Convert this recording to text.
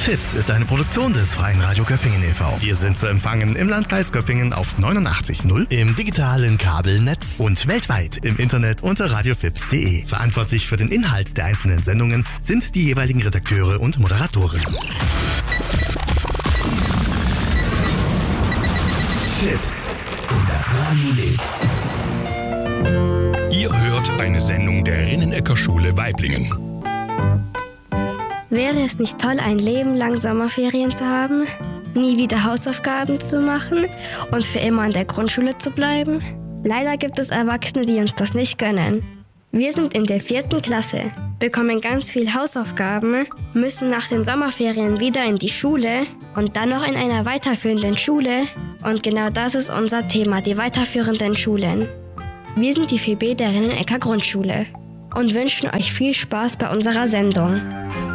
FIPS ist eine Produktion des Freien Radio Göppingen e.V. Wir sind zu empfangen im Landkreis Göppingen auf 89.0, im digitalen Kabelnetz und weltweit im Internet unter radiofips.de. Verantwortlich für den Inhalt der einzelnen Sendungen sind die jeweiligen Redakteure und Moderatoren. FIPS. Und das Radio lebt. Ihr hört eine Sendung der Rinnenecker Schule Waiblingen. Wäre es nicht toll, ein Leben lang Sommerferien zu haben, nie wieder Hausaufgaben zu machen und für immer in der Grundschule zu bleiben? Leider gibt es Erwachsene, die uns das nicht gönnen. Wir sind in der 4. Klasse, bekommen ganz viel Hausaufgaben, müssen nach den Sommerferien wieder in die Schule und dann noch in einer weiterführenden Schule. Und genau das ist unser Thema, die weiterführenden Schulen. Wir sind die 4B der Rinnenecker Grundschule und wünschen euch viel Spaß bei unserer Sendung.